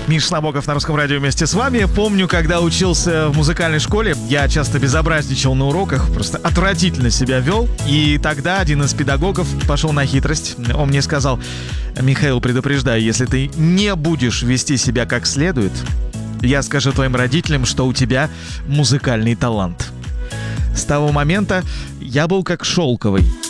Миша Набоков на Русском радио вместе с вами. Помню, когда учился в музыкальной школе, я часто безобразничал на уроках, просто отвратительно себя вел. И тогда один из педагогов пошел на хитрость. Он мне сказал: Михаил, предупреждаю, если ты не будешь вести себя как следует, я скажу твоим родителям, что у тебя музыкальный талант. С того момента я был как шелковый.